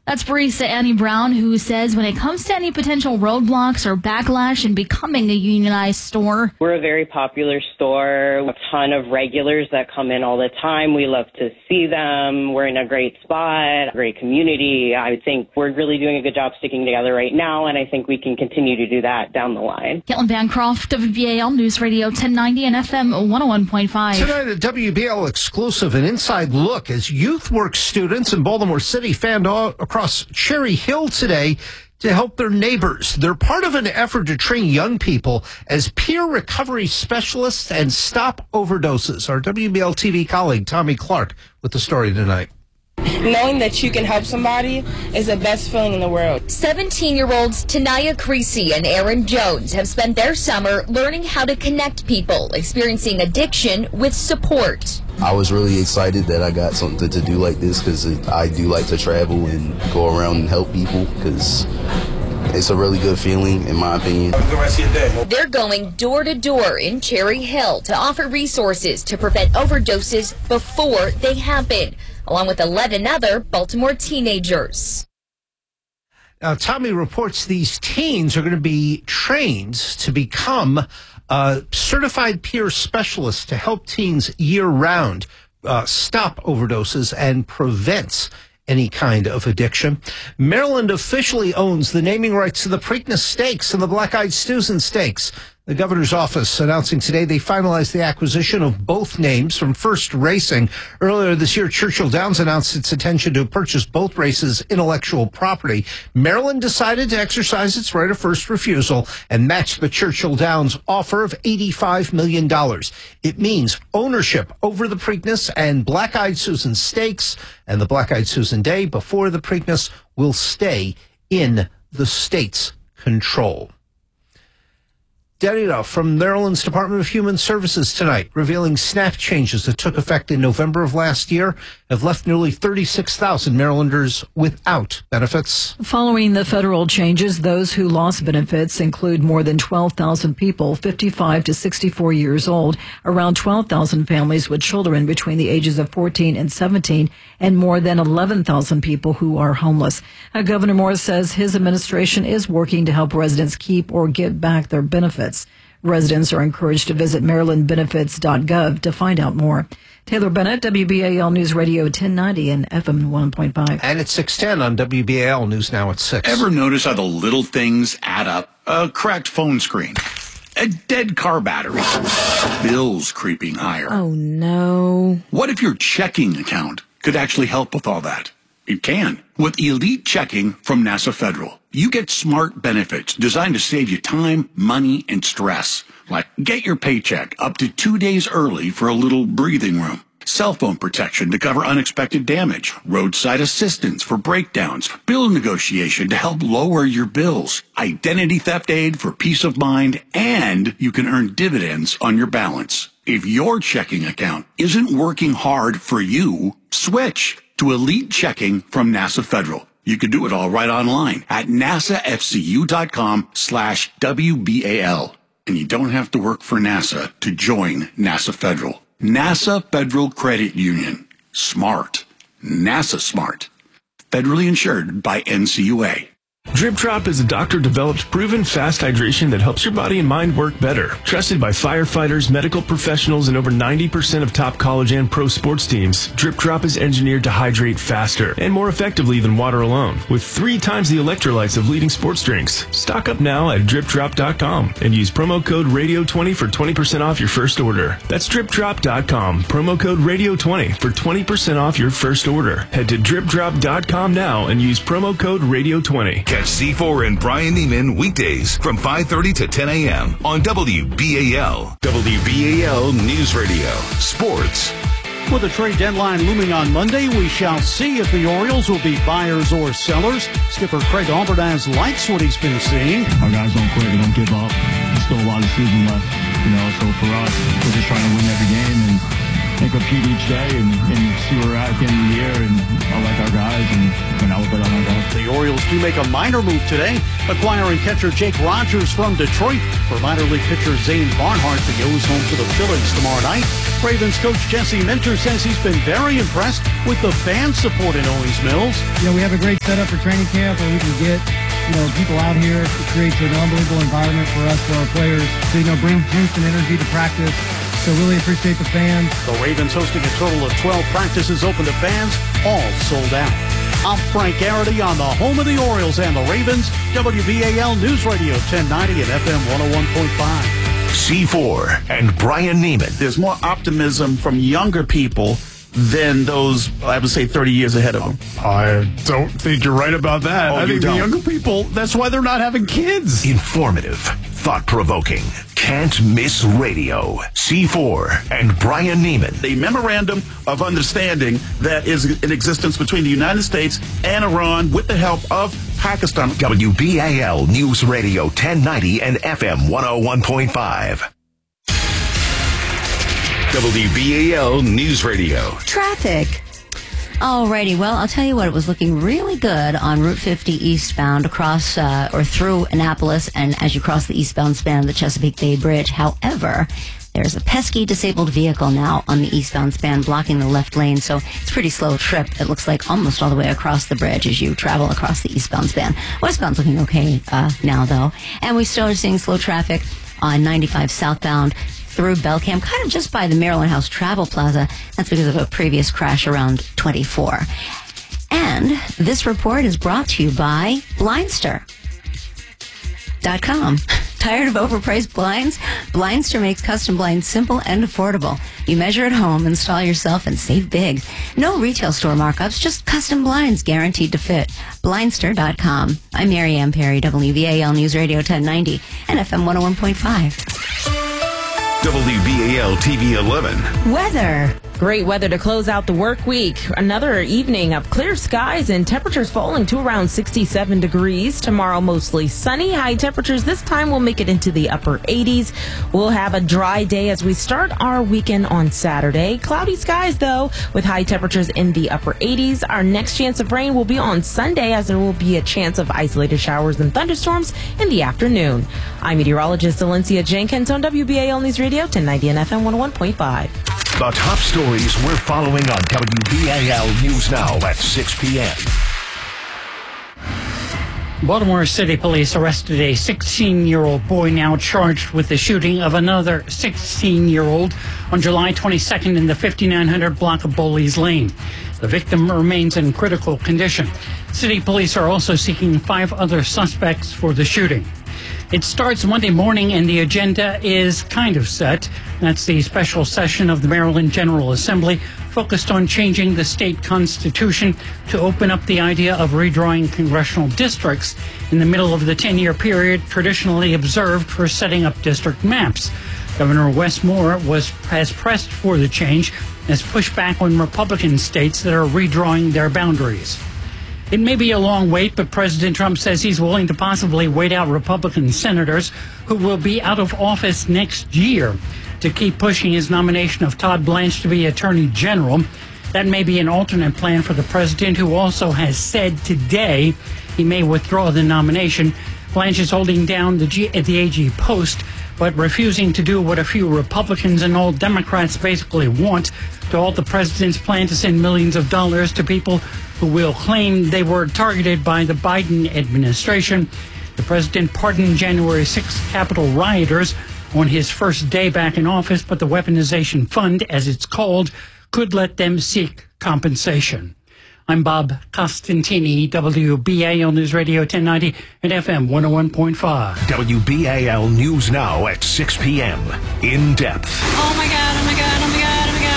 That's barista Annie Brown, who says when it comes to any potential roadblocks or backlash in becoming a unionized store, we're a very popular store, a ton of regulars that come in all the time. We love to see them. We're in a great spot, a great community. I think we're really doing a good job sticking together right now, and I think we can continue to do that down the line. Caitlin Bancroft, WBAL News Radio 1090 and FM 101.5. Tonight, a WBAL exclusive, an inside look as youth work students in Baltimore City fanned across Cherry Hill today to help their neighbors. They're part of an effort to train young people as peer recovery specialists and stop overdoses. Our WBAL TV colleague, Tommy Clark, with the story tonight. Knowing that you can help somebody is the best feeling in the world. 17-year-olds Tanaya Creasy and Aaron Jones have spent their summer learning how to connect people experiencing addiction with support. I was really excited that I got something to do like this because I do like to travel and go around and help people because it's a really good feeling, in my opinion. Have a good rest of your day. They're going door to door in Cherry Hill to offer resources to prevent overdoses before they happen, along with 11 other Baltimore teenagers. Now, Tommy reports these teens are going to be trained to become certified peer specialists to help teens year-round stop overdoses and prevent any kind of addiction. Maryland officially owns the naming rights to the Preakness Stakes and the Black-Eyed Susan Stakes. The governor's office announcing today they finalized the acquisition of both names from First Racing. Earlier this year, Churchill Downs announced its intention to purchase both races' intellectual property. Maryland decided to exercise its right of first refusal and match the Churchill Downs offer of $85 million. It means ownership over the Preakness and Black-Eyed Susan Stakes and the Black-Eyed Susan Day before the Preakness will stay in the state's control. Data from Maryland's Department of Human Services tonight revealing SNAP changes that took effect in November of last year have left nearly 36,000 Marylanders without benefits. Following the federal changes, those who lost benefits include more than 12,000 people 55 to 64 years old, around 12,000 families with children between the ages of 14 and 17, and more than 11,000 people who are homeless. Governor Morris says his administration is working to help residents keep or get back their benefits. Residents are encouraged to visit marylandbenefits.gov to find out more. Taylor Bennett, WBAL News Radio 1090 and FM 101.5. And it's 6:10 on WBAL News Now at 6. Ever notice how the little things add up? A cracked phone screen, a dead car battery, bills creeping higher. Oh, no. What if your checking account could actually help with all that? It can. With Elite Checking from NASA Federal, you get smart benefits designed to save you time, money, and stress. Like get your paycheck up to 2 days early for a little breathing room. Cell phone protection to cover unexpected damage. Roadside assistance for breakdowns. Bill negotiation to help lower your bills. Identity theft aid for peace of mind. And you can earn dividends on your balance. If your checking account isn't working hard for you, switch to Elite Checking from NASA Federal. You can do it all right online at nasafcu.com/WBAL. And you don't have to work for NASA to join NASA Federal. NASA Federal Credit Union. Smart. NASA smart. Federally insured by NCUA. Drip Drop is a doctor-developed, proven fast hydration that helps your body and mind work better. Trusted by firefighters, medical professionals, and over 90% of top college and pro sports teams, Drip Drop is engineered to hydrate faster and more effectively than water alone, with 3 times the electrolytes of leading sports drinks. Stock up now at DripDrop.com and use promo code RADIO20 for 20% off your first order. That's DripDrop.com, promo code RADIO20 for 20% off your first order. Head to DripDrop.com now and use promo code RADIO20. Catch C4 and Brian Neiman weekdays from 5:30 to 10 a.m. on WBAL. WBAL News Radio. Sports. With the trade deadline looming on Monday, we shall see if the Orioles will be buyers or sellers. Skipper Craig Albertaz likes what he's been seeing. Our guys don't quit. They don't give up. There's still a lot of season left. So for us, we're just trying to win every game and compete each day and see where we're at the end of the year. And I like our guys, and I will bet on our guys. The Orioles do make a minor move today, acquiring catcher Jake Rogers from Detroit for minor league pitcher Zane Barnhart. The O's home for the Phillies tomorrow night. Ravens coach Jesse Minter says he's been very impressed with the fan support in Owings Mills. We have a great setup for training camp where we can get people out here. It creates an unbelievable environment for us, for our players, to bring some energy to practice. So really appreciate the fans. The Ravens hosting a total of 12 practices open to fans, all sold out. I'm Frank Garrity on the home of the Orioles and the Ravens, WBAL News Radio 1090 and FM 101.5. C4 and Brian Neiman. There's more optimism from younger people than those, I would say, 30 years ahead of them. I don't think you're right about that. I think the younger people, that's why they're not having kids. Informative, thought-provoking, can't miss radio. C4 and Brian Neiman. The memorandum of understanding that is in existence between the United States and Iran with the help of Pakistan. WBAL News Radio 1090 and FM 101.5. WBAL News Radio. Traffic. Alrighty, well, I'll tell you what, it was looking really good on Route 50 eastbound across or through Annapolis and as you cross the eastbound span of the Chesapeake Bay Bridge. However, there's a pesky disabled vehicle now on the eastbound span blocking the left lane, so it's a pretty slow trip. It looks like almost all the way across the bridge as you travel across the eastbound span. Westbound's looking okay now, though. And we still are seeing slow traffic on 95 southbound through Belcamp, kind of just by the Maryland House Travel Plaza. That's because of a previous crash around 24. And this report is brought to you by Blindster.com. Tired of overpriced blinds? Blindster makes custom blinds simple and affordable. You measure at home, install yourself, and save big. No retail store markups, just custom blinds guaranteed to fit. Blindster.com. I'm Mary Ann Perry, WBAL News Radio 1090 and FM 101.5. WBAL TV 11. Weather. Great weather to close out the work week. Another evening of clear skies and temperatures falling to around 67 degrees. Tomorrow, mostly sunny. High temperatures this time will make it into the upper 80s. We'll have a dry day as we start our weekend on Saturday. Cloudy skies, though, with high temperatures in the upper 80s. Our next chance of rain will be on Sunday, as there will be a chance of isolated showers and thunderstorms in the afternoon. I'm meteorologist Valencia Jenkins on WBAL News Radio 1090 and FM 101.5. The top stories we're following on WBAL News Now at 6 p.m. Baltimore City Police arrested a 16-year-old boy now charged with the shooting of another 16-year-old on July 22nd in the 5900 block of Bowleys Lane. The victim remains in critical condition. City police are also seeking 5 other suspects for the shooting. It starts Monday morning, and the agenda is kind of set. That's the special session of the Maryland General Assembly, focused on changing the state constitution to open up the idea of redrawing congressional districts in the middle of the 10-year period traditionally observed for setting up district maps. Governor Wes Moore has pressed for the change as pushback on Republican states that are redrawing their boundaries. It may be a long wait, but President Trump says he's willing to possibly wait out Republican senators who will be out of office next year to keep pushing his nomination of Todd Blanche to be Attorney General. That may be an alternate plan for the president, who also has said today he may withdraw the nomination. Blanche is holding down the AG post, but refusing to do what a few Republicans and all Democrats basically want, to halt the president's plan to send millions of dollars to people who will claim they were targeted by the Biden administration. The president pardoned January 6th Capitol rioters on his first day back in office, but the weaponization fund, as it's called, could let them seek compensation. I'm Bob Costantini, WBAL News Radio 1090 and FM 101.5. WBAL News Now at 6 p.m. In depth. Oh my God, oh my God, oh my God, oh my God.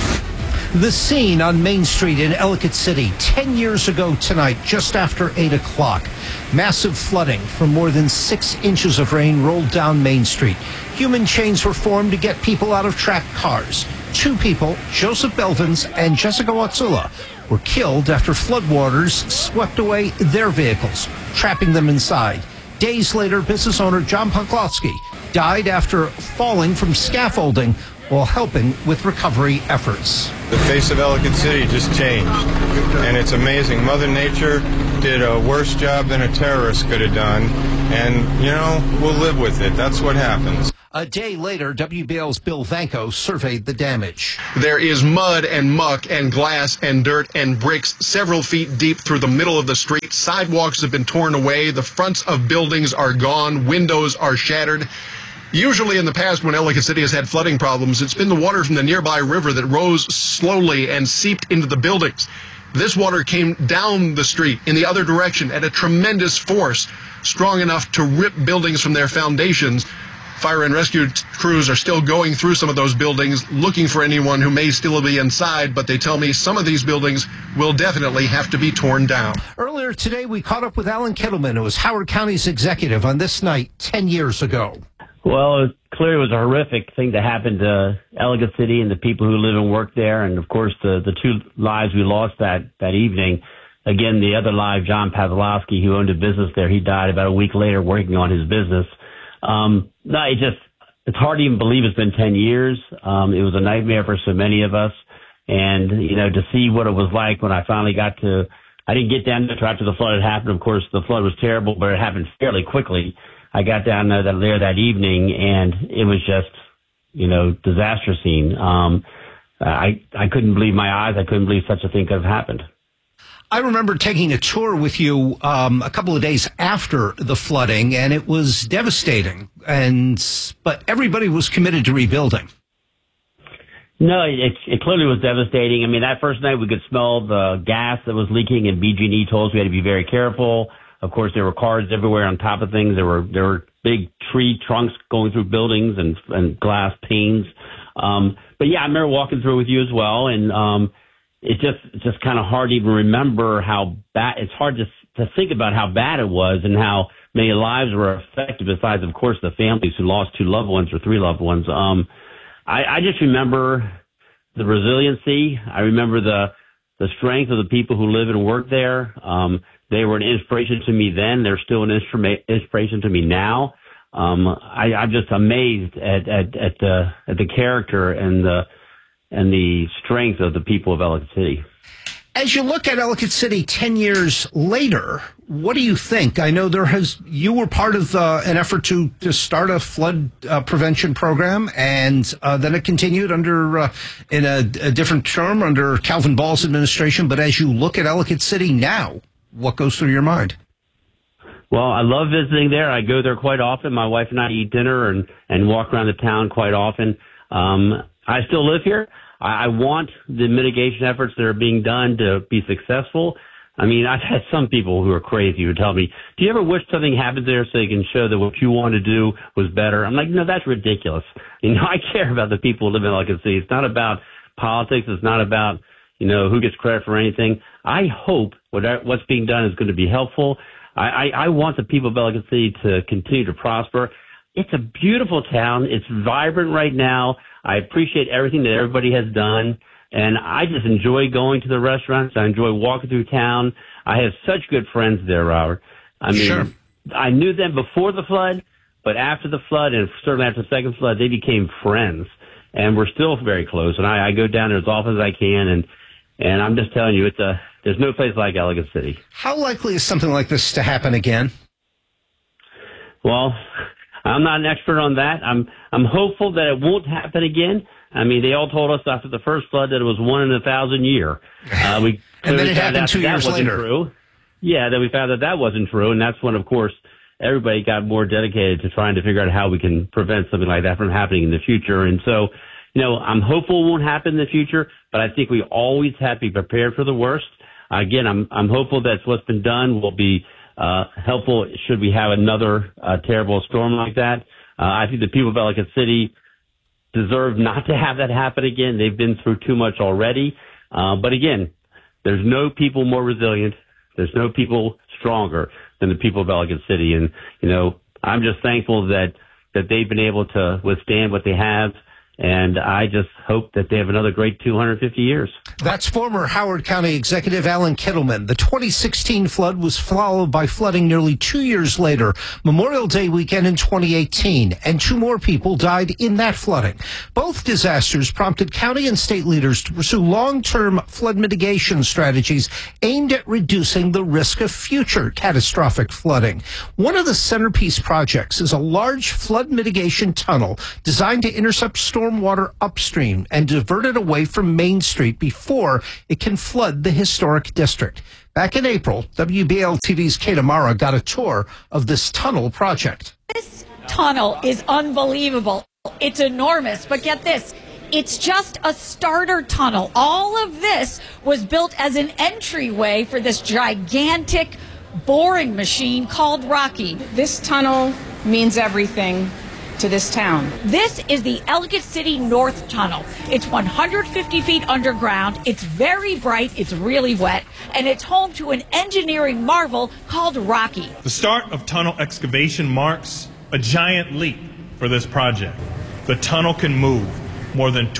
The scene on Main Street in Ellicott City 10 years ago tonight, just after 8 o'clock. Massive flooding from more than 6 inches of rain rolled down Main Street. Human chains were formed to get people out of trapped cars. 2 people, Joseph Belvins and Jessica Watsula, were killed after floodwaters swept away their vehicles, trapping them inside. Days later, business owner John Poklowski died after falling from scaffolding while helping with recovery efforts. The face of Ellicott City just changed, and it's amazing. Mother Nature did a worse job than a terrorist could have done, and, we'll live with it. That's what happens. A day later, WBL's Bill Vanko surveyed the damage. There is mud and muck and glass and dirt and bricks several feet deep through the middle of the street. Sidewalks have been torn away. The fronts of buildings are gone. Windows are shattered. Usually in the past, when Ellicott City has had flooding problems, it's been the water from the nearby river that rose slowly and seeped into the buildings. This water came down the street in the other direction at a tremendous force, strong enough to rip buildings from their foundations. Fire and rescue crews are still going through some of those buildings, looking for anyone who may still be inside, but they tell me some of these buildings will definitely have to be torn down. Earlier today, we caught up with Alan Kittleman, who was Howard County's executive on this night 10 years ago. Well, clearly it was a horrific thing to happen to Ellicott City and the people who live and work there. And, of course, the two lives we lost that evening. Again, the other live, John Pawlowski, who owned a business there, he died about a week later working on his business. It's hard to even believe it's been 10 years. It was a nightmare for so many of us. And, to see what it was like when I finally I didn't get down there after the flood had happened. Of course, the flood was terrible, but it happened fairly quickly. I got down there that evening, and it was just, disaster scene. I couldn't believe my eyes. I couldn't believe such a thing could have happened. I remember taking a tour with you a couple of days after the flooding, and it was devastating. But everybody was committed to rebuilding. No, it clearly was devastating. I mean, that first night we could smell the gas that was leaking, and BG&E told us we had to be very careful. Of course, there were cars everywhere on top of things. There were big tree trunks going through buildings and glass panes. But yeah, I remember walking through with you as well, and it's just kind of hard to even remember how bad. It's hard to think about how bad it was and how many lives were affected. Besides, of course, the families who lost 2 loved ones or 3 loved ones. I just remember the resiliency. I remember the strength of the people who live and work there. They were an inspiration to me then. They're still an inspiration to me now. I'm just amazed at the character and the strength of the people of Ellicott City. As you look at Ellicott City 10 years later, what do you think? I know you were part of an effort to start a flood prevention program, and then it continued in a different term under Calvin Ball's administration. But as you look at Ellicott City now, what goes through your mind? Well, I love visiting there. I go there quite often. My wife and I eat dinner and walk around the town quite often. I still live here. I want the mitigation efforts that are being done to be successful. I mean, I've had some people who are crazy who tell me, do you ever wish something happened there so you can show that what you want to do was better? I'm like, no, that's ridiculous. I care about the people who live in Ellicott City. It's not about politics. It's not about, who gets credit for anything. I hope what's being done is going to be helpful. I want the people of Ellicott City to continue to prosper. It's a beautiful town. It's vibrant right now. I appreciate everything that everybody has done, and I just enjoy going to the restaurants. I enjoy walking through town. I have such good friends there, Robert. I mean, sure. I knew them before the flood, but after the flood, and certainly after the second flood, they became friends, and we're still very close. And I go down there as often as I can, and I'm just telling you, there's no place like Ellicott City. How likely is something like this to happen again? Well, I'm not an expert on that. I'm hopeful that it won't happen again. I mean, they all told us after the first flood that it was 1 in 1,000 year. We and then it happened 2 years later. True. Yeah, then we found that wasn't true, and that's when, of course, everybody got more dedicated to trying to figure out how we can prevent something like that from happening in the future. And so, I'm hopeful it won't happen in the future, but I think we always have to be prepared for the worst. Again, I'm hopeful that what's been done will be helpful should we have another terrible storm like that. I think the people of Ellicott City deserve not to have that happen again. They've been through too much already. But again, there's no people more resilient. There's no people stronger than the people of Ellicott City. And, I'm just thankful that they've been able to withstand what they have And I just hope that they have another great 250 years. That's former Howard County Executive Alan Kittleman. The 2016 flood was followed by flooding nearly 2 years later, Memorial Day weekend in 2018, and 2 more people died in that flooding. Both disasters prompted county and state leaders to pursue long-term flood mitigation strategies aimed at reducing the risk of future catastrophic flooding. One of the centerpiece projects is a large flood mitigation tunnel designed to intercept storm water upstream and divert it away from Main Street before it can flood the historic district. Back in April, WBAL-TV's Kate Amara got a tour of this tunnel project. This tunnel is unbelievable. It's enormous, but get this. It's just a starter tunnel. All of this was built as an entryway for this gigantic boring machine called Rocky. This tunnel means everything to this town. This is the Ellicott City North Tunnel. It's 150 feet underground. It's very bright. It's really wet. And it's home to an engineering marvel called Rocky. The start of tunnel excavation marks a giant leap for this project. The tunnel can move more than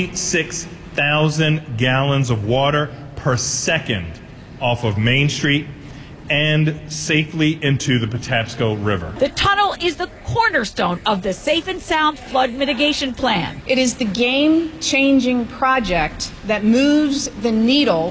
26,000 gallons of water per second off of Main Street and safely into the Patapsco River. The tunnel is the cornerstone of the Safe and Sound Flood Mitigation Plan. It is the game-changing project that moves the needle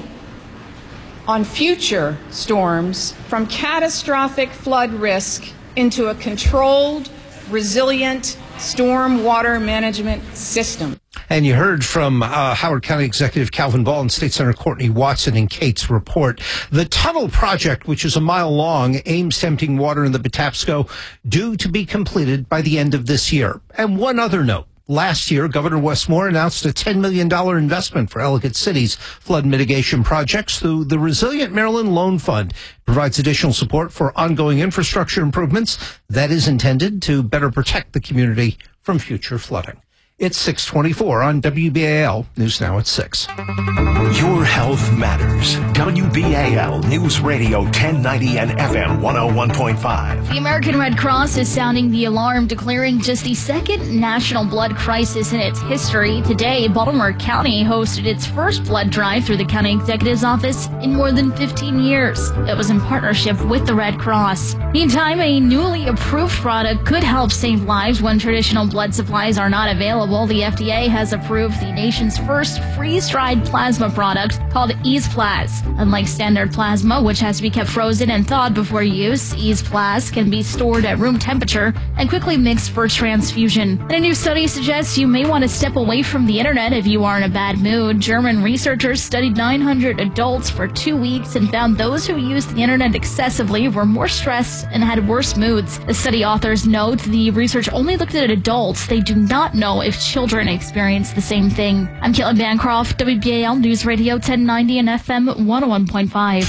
on future storms from catastrophic flood risk into a controlled, resilient storm water management system. And you heard from Howard County Executive Calvin Ball and State Senator Courtney Watson in Kate's report. The tunnel project, which is a mile long, aims to emptying water in the Patapsco, due to be completed by the end of this year. And one other note. Last year, Governor Wes Moore announced a $10 million investment for Ellicott City's flood mitigation projects through the Resilient Maryland Loan Fund. It provides additional support for ongoing infrastructure improvements that is intended to better protect the community from future flooding. It's 6:24 on WBAL. News now at 6. Your health matters. WBAL News Radio 1090 and FM 101.5. The American Red Cross is sounding the alarm, declaring just the second national blood crisis in its history. Today, Baltimore County hosted its first blood drive through the county executive's office in more than 15 years. It was in partnership with the Red Cross. Meantime, a newly approved product could help save lives when traditional blood supplies are not available. The FDA has approved the nation's first freeze-dried plasma product called EasePlas. Unlike standard plasma, which has to be kept frozen and thawed before use, EasePlas can be stored at room temperature and quickly mixed for transfusion. And a new study suggests you may want to step away from the internet if you are in a bad mood. German researchers studied 900 adults for 2 weeks and found those who used the internet excessively were more stressed and had worse moods. The study authors note the research only looked at adults. They do not know if children experience the same thing. I'm Caitlin Bancroft, WBAL News Radio 1090 and FM 101.5.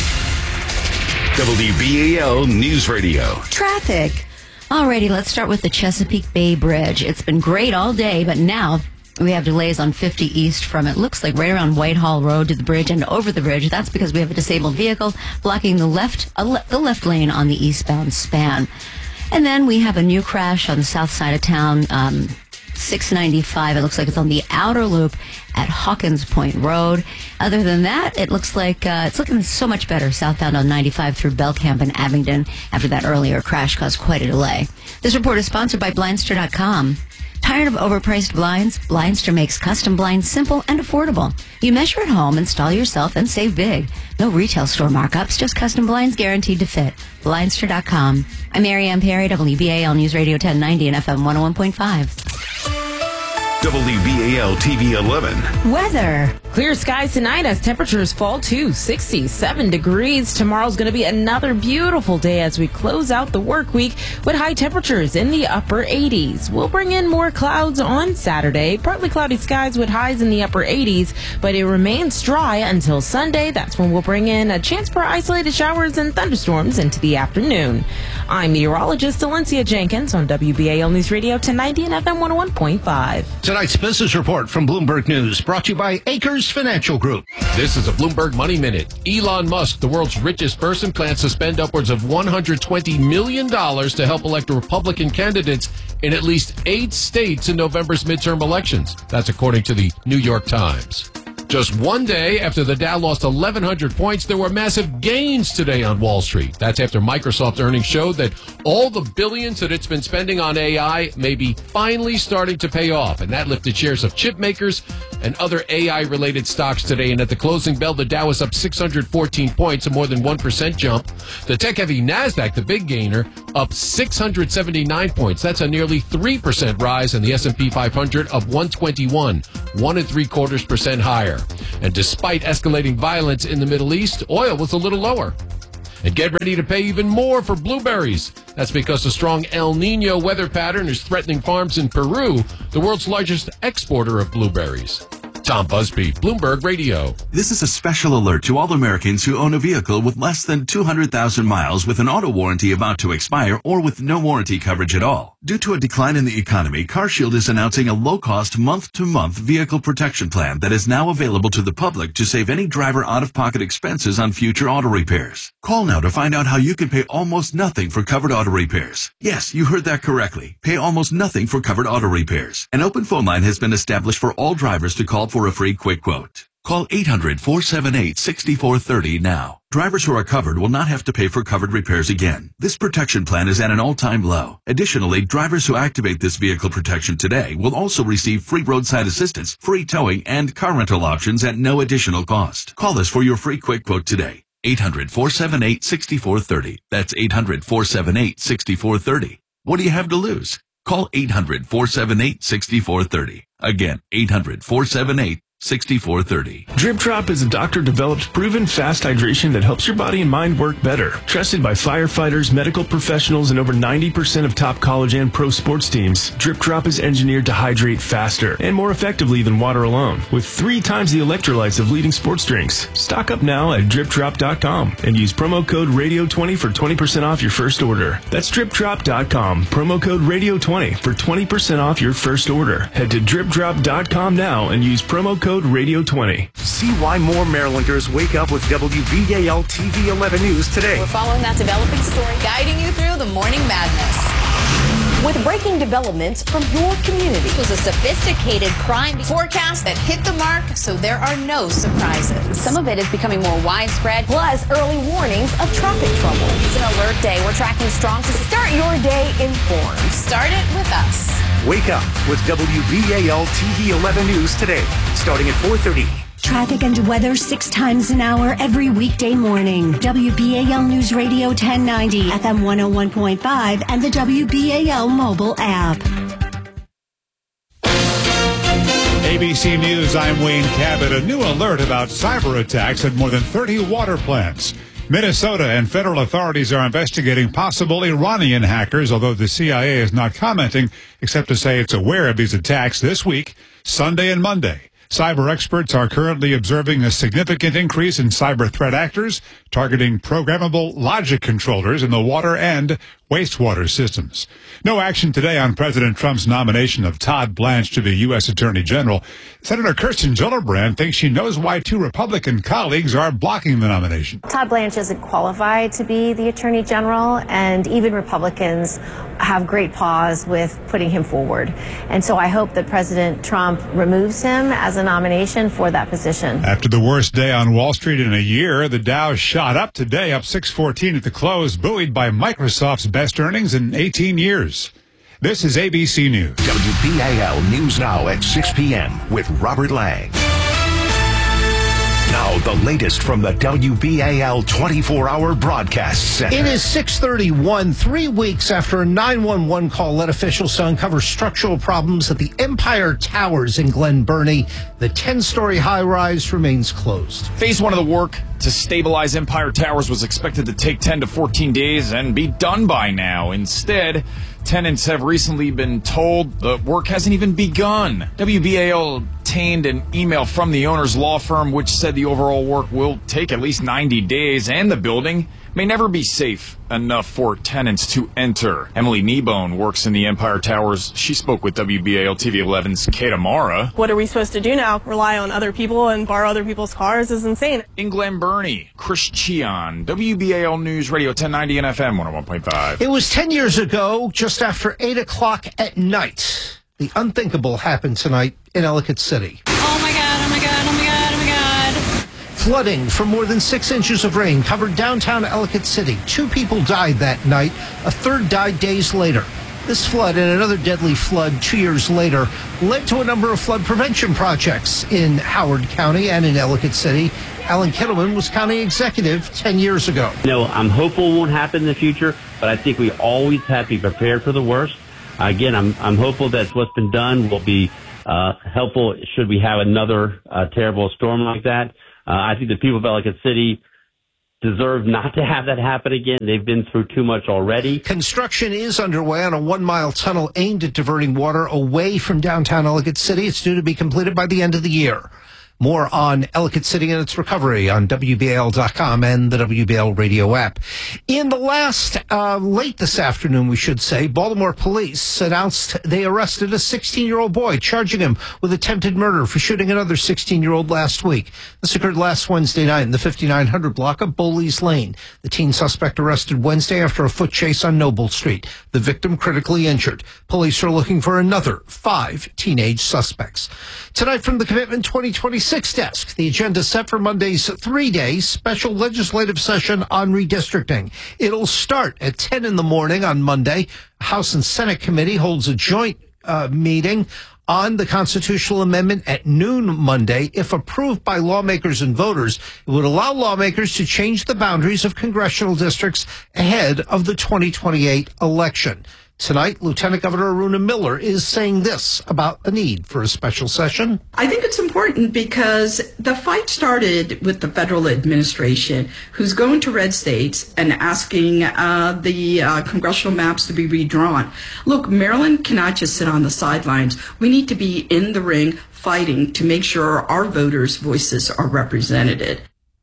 WBAL News Radio. Traffic. Alrighty, let's start with the Chesapeake Bay Bridge. It's been great all day, but now we have delays on 50 East from it looks like right around Whitehall Road to the bridge and over the bridge. That's because we have a disabled vehicle blocking the left lane on the eastbound span. And then we have a new crash on the south side of town, 695. It looks like it's on the outer loop at Hawkins Point Road. Other than that, it looks like it's looking so much better southbound on 95 through Belcamp and Abingdon after that earlier crash caused quite a delay. This report is sponsored by Blindster.com. Tired of overpriced blinds? Blindster makes custom blinds simple and affordable. You measure at home, install yourself, and save big. No retail store markups, just custom blinds guaranteed to fit. Blindster.com. I'm Marianne Perry, WBAL News Radio 1090 and FM 101.5. WBAL TV 11. Weather. Clear skies tonight as temperatures fall to 67 degrees. Tomorrow's going to be another beautiful day as we close out the work week with high temperatures in the upper 80s. We'll bring in more clouds on Saturday. Partly cloudy skies with highs in the upper 80s, but it remains dry until Sunday. That's when we'll bring in a chance for isolated showers and thunderstorms into the afternoon. I'm meteorologist Alencia Jenkins on WBAL News Radio 1090 and FM 101.5. Tonight's business report from Bloomberg News, brought to you by Acres Financial Group. This is a Bloomberg Money Minute. Elon Musk, the world's richest person, plans to spend upwards of $120 million to help elect Republican candidates in at least 8 states in November's midterm elections. That's according to the New York Times. Just one day after the Dow lost 1,100 points, there were massive gains today on Wall Street. That's after Microsoft earnings showed that all the billions that it's been spending on AI may be finally starting to pay off. And that lifted shares of chip makers and other AI-related stocks today. And at the closing bell, the Dow was up 614 points, a more than 1% jump. The tech-heavy NASDAQ, the big gainer, up 679 points. That's a nearly 3% rise. And the S&P 500 up 121, 1.75% higher. And despite escalating violence in the Middle East, oil was a little lower. And get ready to pay even more for blueberries. That's because a strong El Nino weather pattern is threatening farms in Peru, the world's largest exporter of blueberries. Tom Busby, Bloomberg Radio. This is a special alert to all Americans who own a vehicle with less than 200,000 miles with an auto warranty about to expire or with no warranty coverage at all. Due to a decline in the economy, CarShield is announcing a low-cost month-to-month vehicle protection plan that is now available to the public to save any driver out-of-pocket expenses on future auto repairs. Call now to find out how you can pay almost nothing for covered auto repairs. Yes, you heard that correctly. Pay almost nothing for covered auto repairs. An open phone line has been established for all drivers to call for a free quick quote. Call 800-478-6430 now. Drivers who are covered will not have to pay for covered repairs again. This protection plan is at an all-time low. Additionally, drivers who activate this vehicle protection today will also receive free roadside assistance, free towing, and car rental options at no additional cost. Call us for your free quick quote today. 800-478-6430. That's 800-478-6430. What do you have to lose? Call 800-478-6430. Again, 800-478-6430. Drip Drop is a doctor-developed, proven fast hydration that helps your body and mind work better. Trusted by firefighters, medical professionals, and over 90% of top college and pro sports teams, Drip Drop is engineered to hydrate faster and more effectively than water alone, with 3 times the electrolytes of leading sports drinks. Stock up now at dripdrop.com and use promo code RADIO20 for 20% off your first order. That's dripdrop.com, promo code RADIO20 for 20% off your first order. Head to dripdrop.com now and use promo code RADIO20. See why more Marylanders wake up with WBAL TV 11 News today. We're following that developing story, guiding you through the morning madness. With breaking developments from your community. It was a sophisticated crime forecast that hit the mark, so there are no surprises. Some of it is becoming more widespread, plus early warnings of traffic trouble. It's an alert day. We're tracking strong to start your day informed. Start it with us. Wake up with WBAL TV 11 News today, starting at 4:30. Traffic and weather 6 times an hour every weekday morning. WBAL News Radio 1090, FM 101.5, and the WBAL mobile app. ABC News, I'm Wayne Cabot. A new alert about cyber attacks at more than 30 water plants. Minnesota and federal authorities are investigating possible Iranian hackers, although the CIA is not commenting, except to say it's aware of these attacks this week, Sunday and Monday. Cyber experts are currently observing a significant increase in cyber threat actors targeting programmable logic controllers in the water and wastewater systems. No action today on President Trump's nomination of Todd Blanche to be U.S. Attorney General. Senator Kirsten Gillibrand thinks she knows why 2 Republican colleagues are blocking the nomination. Todd Blanche isn't qualified to be the Attorney General, and even Republicans have great pause with putting him forward. And so I hope that President Trump removes him as a nomination for that position. After the worst day on Wall Street in a year, the Dow shot up today, up 614 at the close, buoyed by Microsoft's best earnings in 18 years. This is ABC News. WBAL News Now at 6 p.m. with Robert Lang. Now, the latest from the WBAL 24-hour broadcast center. It is 6:31, 3 weeks after a 911 call led officials to uncover structural problems at the Empire Towers in Glen Burnie. The 10-story high-rise remains closed. Phase 1 of the work to stabilize Empire Towers was expected to take 10 to 14 days and be done by now. Instead, tenants have recently been told the work hasn't even begun. WBAL obtained an email from the owner's law firm which said the overall work will take at least 90 days and the building may never be safe enough for tenants to enter. Emily Kneebone works in the Empire Towers. She spoke with WBAL TV 11's Kate Amara. What are we supposed to do now? Rely on other people and borrow other people's cars is insane. In Glen Burnie, Chris Cheon, WBAL News Radio 1090 and FM 101.5. It was 10 years ago, just after 8 o'clock at night. The unthinkable happened tonight in Ellicott City. Oh my God, oh my God, oh my God, oh my God. Flooding from more than 6 inches of rain covered downtown Ellicott City. 2 people died that night. A third died days later. This flood and another deadly flood 2 years later led to a number of flood prevention projects in Howard County and in Ellicott City. Alan Kittleman was county executive 10 years ago. I'm hopeful it won't happen in the future, but I think we always have to be prepared for the worst. Again, I'm hopeful that what's been done will be helpful should we have another terrible storm like that. I think the people of Ellicott City deserve not to have that happen again. They've been through too much already. Construction is underway on a 1-mile tunnel aimed at diverting water away from downtown Ellicott City. It's due to be completed by the end of the year. More on Ellicott City and its recovery on WBAL.com and the WBAL radio app. In the last, late this afternoon, we should say, Baltimore police announced they arrested a 16-year-old boy, charging him with attempted murder for shooting another 16-year-old last week. This occurred last Wednesday night in the 5900 block of Bowleys Lane. The teen suspect arrested Wednesday after a foot chase on Noble Street. The victim critically injured. Police are looking for another 5 teenage suspects. Tonight from the Commitment 2026 desk, the agenda set for Monday's 3-day special legislative session on redistricting. It'll start at 10 in the morning on Monday. House and Senate committee holds a joint meeting on the constitutional amendment at noon Monday. If approved by lawmakers and voters, it would allow lawmakers to change the boundaries of congressional districts ahead of the 2028 election. Tonight, Lieutenant Governor Aruna Miller is saying this about the need for a special session. I think it's important because the fight started with the federal administration, who's going to red states and asking the congressional maps to be redrawn. Look, Maryland cannot just sit on the sidelines. We need to be in the ring fighting to make sure our voters' voices are represented.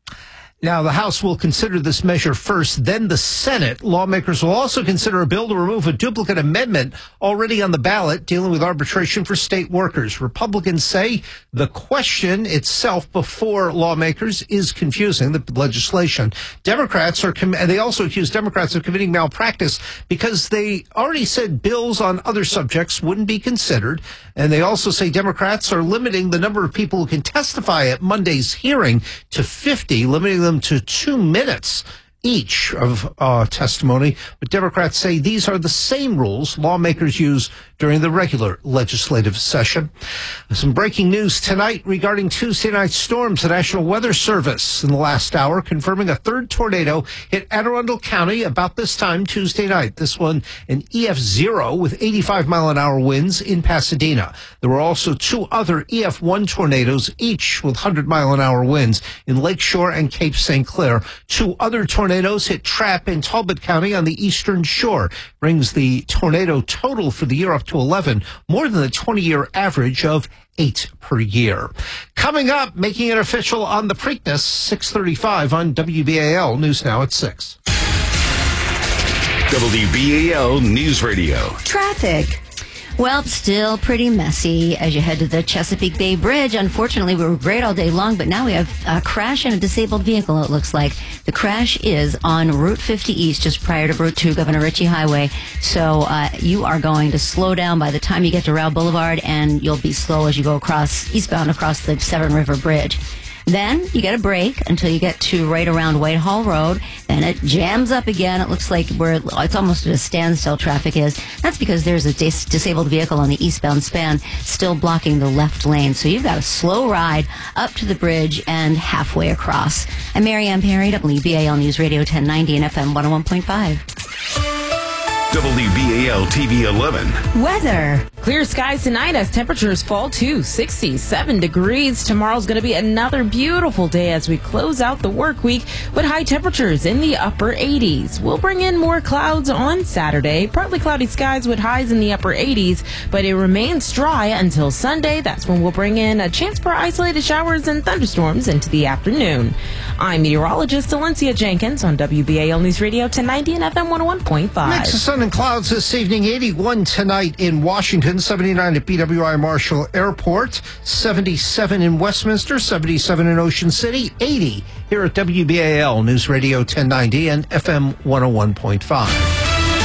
Now, the House will consider this measure first, then the Senate. Lawmakers will also consider a bill to remove a duplicate amendment already on the ballot dealing with arbitration for state workers. Republicans say the question itself before lawmakers is confusing, the legislation. Democrats they also accuse Democrats of committing malpractice because they already said bills on other subjects wouldn't be considered. And they also say Democrats are limiting the number of people who can testify at Monday's hearing to 50, limiting them to 2 minutes each of testimony. But Democrats say these are the same rules lawmakers use during the regular legislative session. Some breaking news tonight regarding Tuesday night storms. The National Weather Service in the last hour confirming a third tornado hit Anne Arundel County about this time Tuesday night. This one an EF0 with 85-mile-an-hour winds in Pasadena. There were also 2 other EF1 tornadoes, each with 100-mile-an-hour winds in Lakeshore and Cape St. Clair. 2 other tornadoes hit Trapp in Talbot County on the eastern shore. Brings the tornado total for the year up to 11, more than the 20-year average of 8 per year. Coming up, making it official on the Preakness, 6:35 on WBAL News Now at 6. WBAL News Radio. Traffic. Well, still pretty messy as you head to the Chesapeake Bay Bridge. Unfortunately, we were great all day long, but now we have a crash and a disabled vehicle, it looks like. The crash is on Route 50 East, just prior to Route 2, Governor Ritchie Highway. So you are going to slow down by the time you get to Route Boulevard, and you'll be slow as you go eastbound across the Severn River Bridge. Then you get a break until you get to right around Whitehall Road. Then it jams up again. It looks like it's almost at a standstill, traffic is. That's because there's a disabled vehicle on the eastbound span still blocking the left lane. So you've got a slow ride up to the bridge and halfway across. I'm Marianne Perry, WBAL News Radio 1090 and FM 101.5. WBAL TV 11. Weather. Clear skies tonight as temperatures fall to 67 degrees. Tomorrow's going to be another beautiful day as we close out the work week with high temperatures in the upper 80s. We'll bring in more clouds on Saturday. Partly cloudy skies with highs in the upper 80s, but it remains dry until Sunday. That's when we'll bring in a chance for isolated showers and thunderstorms into the afternoon. I'm meteorologist Alencia Jenkins on WBAL News Radio 1090 and FM 101.5. Mix of sun and clouds this evening. 81 tonight in Washington, 79 at BWI Marshall Airport, 77 in Westminster, 77 in Ocean City, 80 here at WBAL News Radio 1090 and FM 101.5.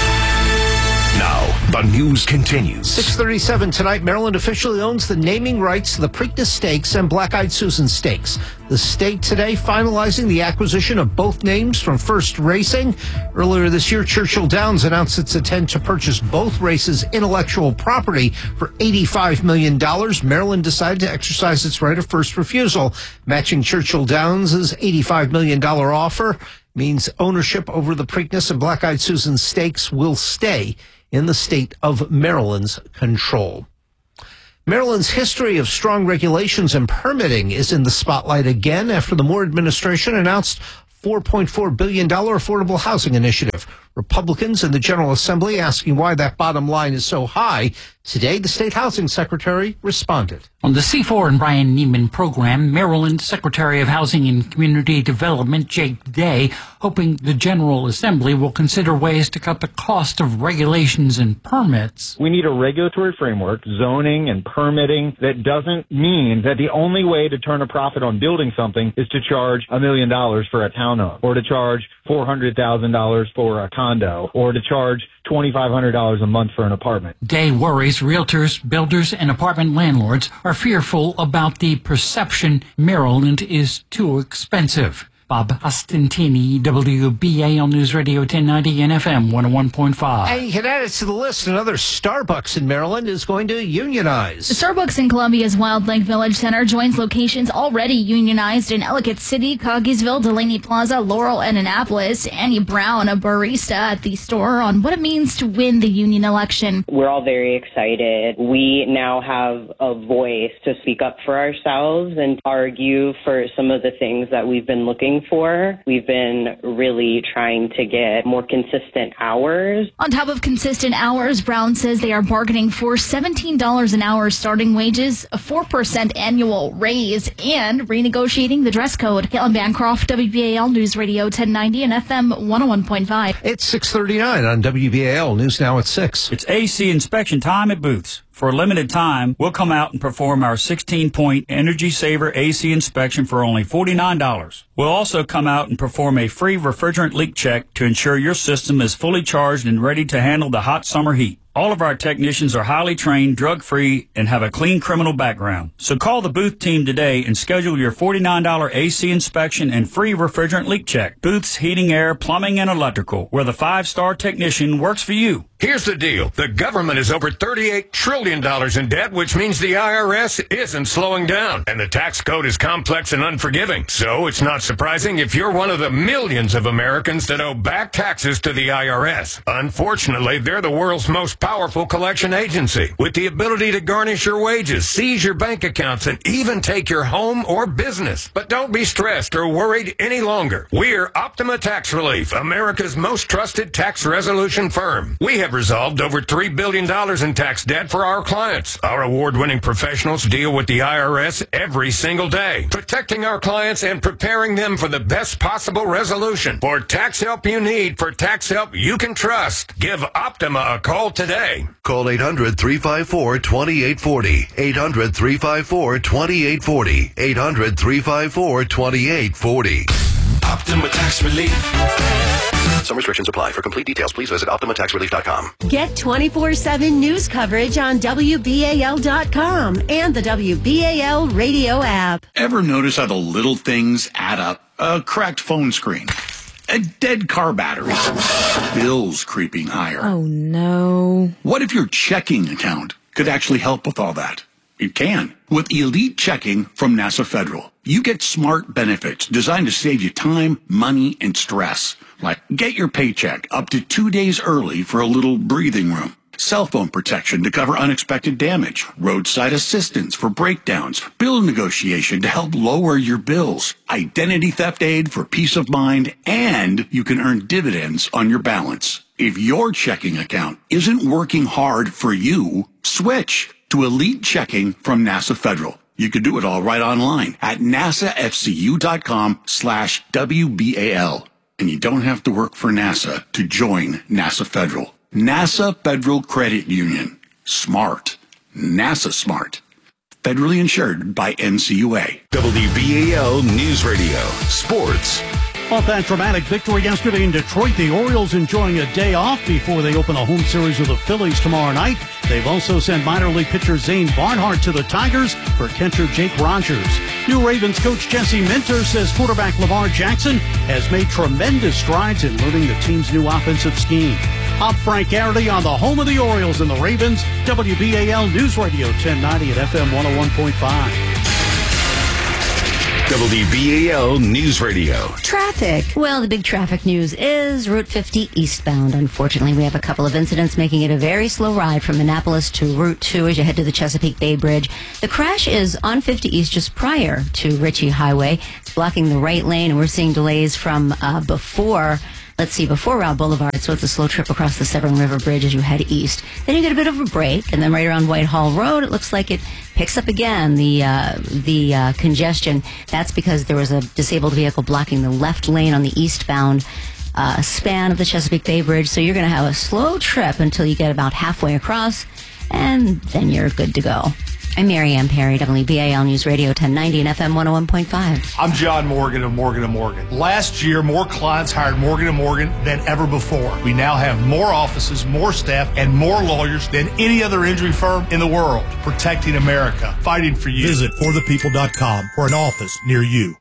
Now, the news continues. 6:37 tonight, Maryland officially owns the naming rights to the Preakness Stakes and Black-Eyed Susan Stakes. The state today finalizing the acquisition of both names from First Racing. Earlier this year, Churchill Downs announced its intent to purchase both races' intellectual property for $85 million. Maryland decided to exercise its right of first refusal. Matching Churchill Downs' $85 million offer means ownership over the Preakness and Black-Eyed Susan Stakes will stay in the state of Maryland's control. Maryland's history of strong regulations and permitting is in the spotlight again after the Moore administration announced $4.4 billion affordable housing initiative. Republicans in the General Assembly asking why that bottom line is so high. Today, the state housing secretary responded. On the C4 and Brian Neiman program, Maryland Secretary of Housing and Community Development Jake Day hoping the General Assembly will consider ways to cut the cost of regulations and permits. We need a regulatory framework, zoning and permitting, that doesn't mean that the only way to turn a profit on building something is to charge $1 million for a townhome, or to charge $400,000 for a condo, or to charge $2,500 a month for an apartment. Day worries realtors, builders, and apartment landlords are fearful about the perception Maryland is too expensive. Bob Ostentini, WBAL News Radio 1090 and FM 101.5. And you can add it to the list. Another Starbucks in Maryland is going to unionize. The Starbucks in Columbia's Wild Lake Village Center joins locations already unionized in Ellicott City, Coggiesville, Delaney Plaza, Laurel, and Annapolis. Annie Brown, a barista at the store, on what it means to win the union election. We're all very excited. We now have a voice to speak up for ourselves and argue for some of the things that we've been looking for. We've been really trying to get more consistent hours. On top of consistent hours, Brown says they are bargaining for $17 an hour starting wages, a 4% annual raise, and renegotiating the dress code. Caitlin Bancroft, WBAL News Radio 1090 and FM 101.5. It's 6:39 on WBAL News Now at 6. It's AC inspection time at Booth's. For a limited time, we'll come out and perform our 16-point Energy Saver AC inspection for only $49. We'll also come out and perform a free refrigerant leak check to ensure your system is fully charged and ready to handle the hot summer heat. All of our technicians are highly trained, drug-free, and have a clean criminal background. So call the Booth team today and schedule your $49 AC inspection and free refrigerant leak check. Booth's Heating, Air, Plumbing, and Electrical, where the 5-star technician works for you. Here's the deal. The government is over $38 trillion in debt, which means the IRS isn't slowing down. And the tax code is complex and unforgiving. So it's not surprising if you're one of the millions of Americans that owe back taxes to the IRS. Unfortunately, they're the world's most powerful collection agency, with the ability to garnish your wages, seize your bank accounts, and even take your home or business. But don't be stressed or worried any longer. We're Optima Tax Relief, America's most trusted tax resolution firm. We have resolved over $3 billion in tax debt for our clients. Our award-winning professionals deal with the IRS every single day, protecting our clients and preparing them for the best possible resolution. For tax help you need, for tax help you can trust, give Optima a call today. Call 800-354-2840. 800-354-2840. 800-354-2840. Optima Tax Relief. Some restrictions apply. For complete details, please visit OptimaTaxRelief.com. Get 24/7 news coverage on WBAL.com and the WBAL radio app. Ever notice how the little things add up? A cracked phone screen, a dead car battery, bills creeping higher. Oh, no. What if your checking account could actually help with all that? It can. With Elite Checking from NASA Federal, you get smart benefits designed to save you time, money, and stress. Like get your paycheck up to 2 days early for a little breathing room. Cell phone protection to cover unexpected damage, roadside assistance for breakdowns, bill negotiation to help lower your bills, identity theft aid for peace of mind, and you can earn dividends on your balance. If your checking account isn't working hard for you, switch to Elite Checking from NASA Federal. You can do it all right online at nasafcu.com/WBAL. And you don't have to work for NASA to join NASA Federal. NASA Federal Credit Union. Smart. NASA Smart. Federally insured by NCUA. WBAL News Radio. Sports. Off that dramatic victory yesterday in Detroit, the Orioles enjoying a day off before they open a home series with the Phillies tomorrow night. They've also sent minor league pitcher Zane Barnhart to the Tigers for catcher Jake Rogers. New Ravens coach Jesse Minter says quarterback Lamar Jackson has made tremendous strides in learning the team's new offensive scheme. I'm Frank Garrity on the home of the Orioles and the Ravens, WBAL News Radio 1090 at FM 101.5. WBAL News Radio. Traffic. Well, the big traffic news is Route 50 eastbound. Unfortunately, we have a couple of incidents making it a very slow ride from Annapolis to Route 2 as you head to the Chesapeake Bay Bridge. The crash is on 50 East just prior to Ritchie Highway. It's blocking the right lane, and we're seeing delays from before Route Boulevard, so it's a slow trip across the Severn River Bridge as you head east. Then you get a bit of a break, and then right around Whitehall Road, it looks like it picks up again, the congestion. That's because there was a disabled vehicle blocking the left lane on the eastbound span of the Chesapeake Bay Bridge, so you're going to have a slow trip until you get about halfway across, and then you're good to go. I'm Mary Ann Perry, WBAL News Radio 1090 and FM 101.5. I'm John Morgan of Morgan & Morgan. Last year, more clients hired Morgan & Morgan than ever before. We now have more offices, more staff, and more lawyers than any other injury firm in the world. Protecting America. Fighting for you. Visit forthepeople.com for an office near you.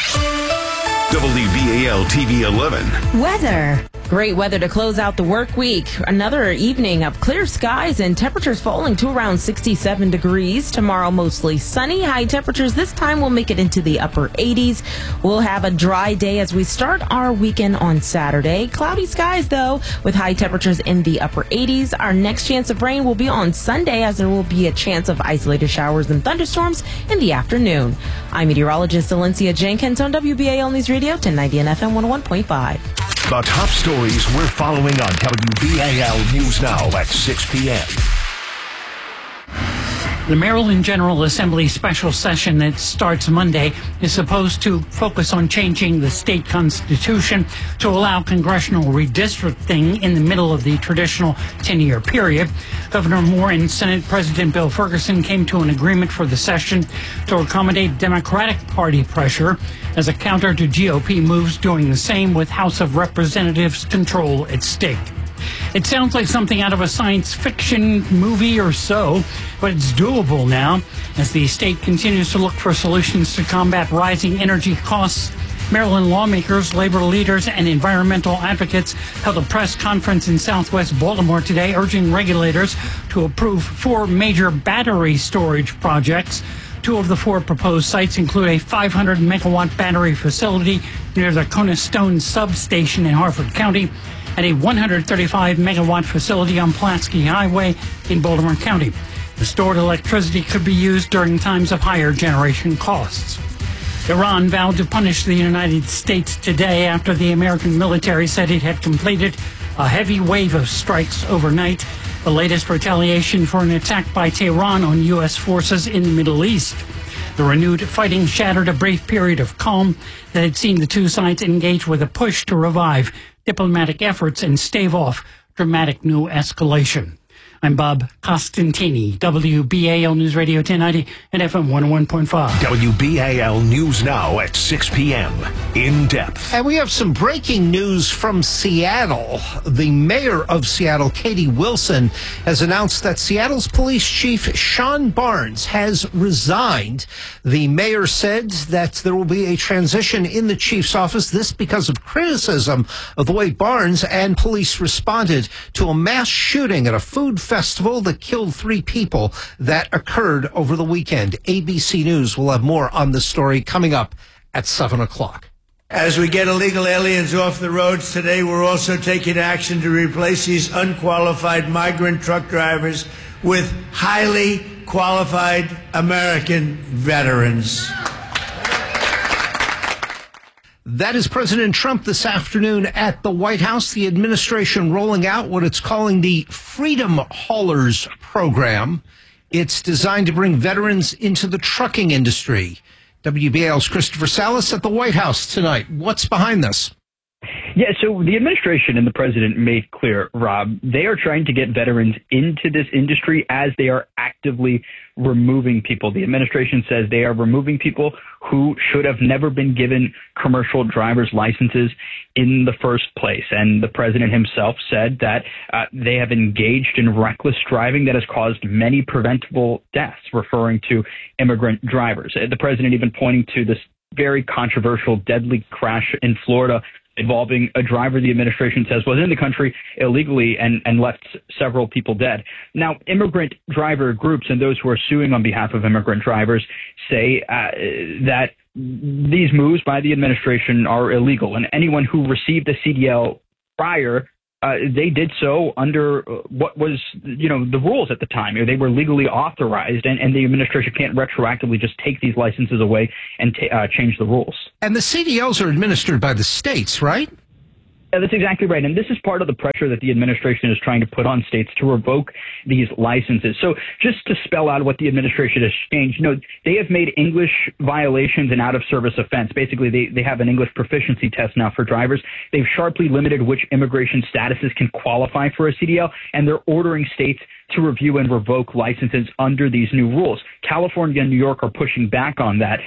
WBAL TV 11. Weather. Great weather to close out the work week. Another evening of clear skies and temperatures falling to around 67 degrees. Tomorrow, mostly sunny. High temperatures this time will make it into the upper 80s. We'll have a dry day as we start our weekend on Saturday. Cloudy skies, though, with high temperatures in the upper 80s. Our next chance of rain will be on Sunday, as there will be a chance of isolated showers and thunderstorms in the afternoon. I'm meteorologist Valencia Jenkins on WBAL News Radio 1090 and FM 101.5. The top stories we're following on WBAL News Now at 6 p.m. The Maryland General Assembly special session that starts Monday is supposed to focus on changing the state constitution to allow congressional redistricting in the middle of the traditional 10-year period. Governor Moore and Senate President Bill Ferguson came to an agreement for the session to accommodate Democratic Party pressure as a counter to GOP moves doing the same with House of Representatives control at stake. It sounds like something out of a science fiction movie or so, but it's doable now as the state continues to look for solutions to combat rising energy costs. Maryland lawmakers, labor leaders, and environmental advocates held a press conference in southwest Baltimore today urging regulators to approve 4 major battery storage projects. 2 of the 4 proposed sites include a 500-megawatt battery facility near the Conestone substation in Harford County and a 135-megawatt facility on Pulaski Highway in Baltimore County. The stored electricity could be used during times of higher generation costs. Iran vowed to punish the United States today after the American military said it had completed a heavy wave of strikes overnight, the latest retaliation for an attack by Tehran on U.S. forces in the Middle East. The renewed fighting shattered a brief period of calm that had seen the two sides engage with a push to revive diplomatic efforts and stave off dramatic new escalation. I'm Bob Costantini, WBAL News Radio 1090 and FM 101.5. WBAL News Now at 6 p.m. In depth. And we have some breaking news from Seattle. The mayor of Seattle, Katie Wilson, has announced that Seattle's police chief, Sean Barnes, has resigned. The mayor said that there will be a transition in the chief's office, this because of criticism of the way Barnes and police responded to a mass shooting at a food festival that killed 3 people that occurred over the weekend. ABC News will have more on the story coming up at 7 o'clock. As we get illegal aliens off the roads today, we're also taking action to replace these unqualified migrant truck drivers with highly qualified American veterans. That is President Trump this afternoon at the White House. The administration rolling out what it's calling the Freedom Haulers program. It's designed to bring veterans into the trucking industry. WBAL's Christopher Salas at the White House tonight. What's behind this? Yeah, so the administration and the president made clear, Rob, they are trying to get veterans into this industry as they are actively removing people. The administration says they are removing people who should have never been given commercial driver's licenses in the first place. And the president himself said that they have engaged in reckless driving that has caused many preventable deaths, referring to immigrant drivers. The president even pointing to this very controversial, deadly crash in Florida involving a driver the administration says was in the country illegally and left several people dead. Now, immigrant driver groups and those who are suing on behalf of immigrant drivers say that these moves by the administration are illegal, and anyone who received a CDL prior, they did so under what was, the rules at the time. They were legally authorized, and the administration can't retroactively just take these licenses away and change the rules. And the CDLs are administered by the states, right? Yeah, that's exactly right. And this is part of the pressure that the administration is trying to put on states to revoke these licenses. So just to spell out what the administration has changed, they have made English violations an out-of-service offense. Basically, they have an English proficiency test now for drivers. They've sharply limited which immigration statuses can qualify for a CDL, and they're ordering states to review and revoke licenses under these new rules. California and New York are pushing back on that.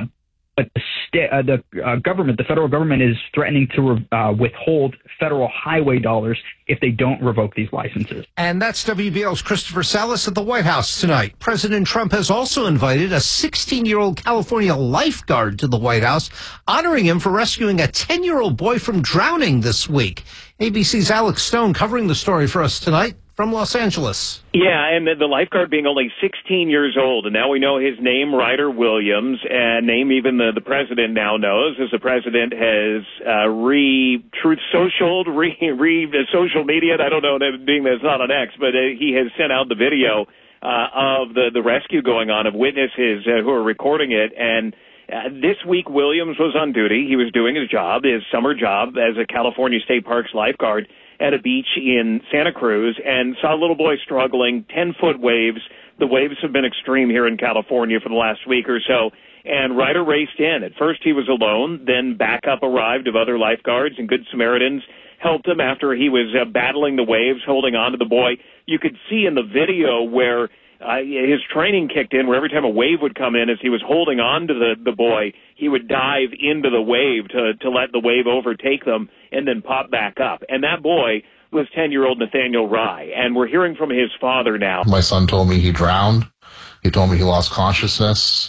But the government, the federal government, is threatening to withhold federal highway dollars if they don't revoke these licenses. And that's WBL's Christopher Salas at the White House tonight. President Trump has also invited a 16-year-old California lifeguard to the White House, honoring him for rescuing a 10-year-old boy from drowning this week. ABC's Alex Stone covering the story for us tonight from Los Angeles. Yeah, and the lifeguard being only 16 years old, and now we know his name, Ryder Williams, and name even the president now knows, as the president has Truth Socialed, social media. I don't know, being that it's not on X, but he has sent out the video of the rescue going on, of witnesses who are recording it, and this week Williams was on duty. He was doing his job, his summer job as a California State Parks lifeguard at a beach in Santa Cruz, and saw a little boy struggling, 10-foot waves. The waves have been extreme here in California for the last week or so, and Ryder raced in. At first he was alone, then backup arrived of other lifeguards, and Good Samaritans helped him after he was battling the waves, holding on to the boy. You could see in the video where his training kicked in, where every time a wave would come in, as he was holding on to the boy, he would dive into the wave to let the wave overtake them and then pop back up. And that boy was 10-year-old Nathaniel Rye. And we're hearing from his father now. My son told me he drowned. He told me he lost consciousness.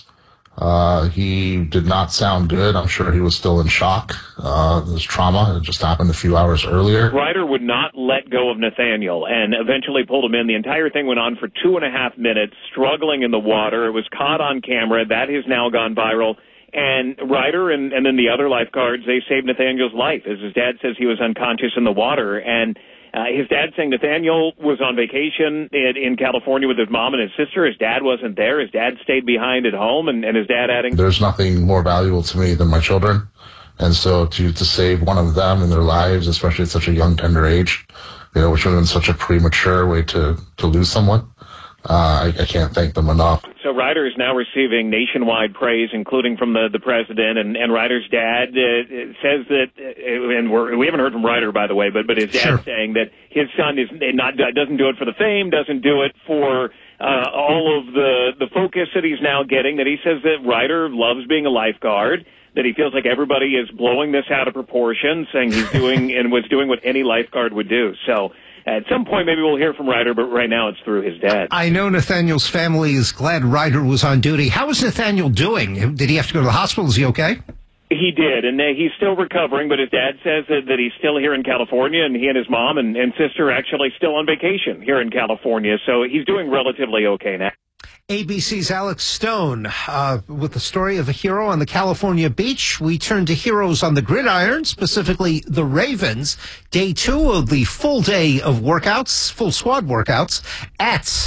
He did not sound good. I'm sure he was still in shock. This trauma, it just happened a few hours earlier. Ryder would not let go of Nathaniel and eventually pulled him in. The entire thing went on for 2.5 minutes, struggling in the water. It was caught on camera. That has now gone viral. And Ryder and then the other lifeguards, they saved Nathaniel's life. As his dad says, he was unconscious in the water. And his dad saying Nathaniel was on vacation in California with his mom and his sister. His dad wasn't there. His dad stayed behind at home, and his dad adding, "There's nothing more valuable to me than my children. And so to save one of them in their lives, especially at such a young, tender age, which would have been such a premature way to lose someone, I can't thank them enough." So Ryder is now receiving nationwide praise, including from the president, and Ryder's dad says that, and we haven't heard from Ryder, by the way, but his dad's saying that his son doesn't do it for the fame, doesn't do it for all of the focus that he's now getting, that he says that Ryder loves being a lifeguard, that he feels like everybody is blowing this out of proportion, saying he's doing and was doing what any lifeguard would do. So at some point, maybe we'll hear from Ryder, but right now it's through his dad. I know Nathaniel's family is glad Ryder was on duty. How is Nathaniel doing? Did he have to go to the hospital? Is he okay? He did, and he's still recovering, but his dad says that he's still here in California, and he and his mom and sister are actually still on vacation here in California, so he's doing relatively okay now. ABC's Alex Stone with the story of a hero on the California beach. We turn to heroes on the gridiron, specifically the Ravens. Day 2 of the full day of workouts, full squad workouts at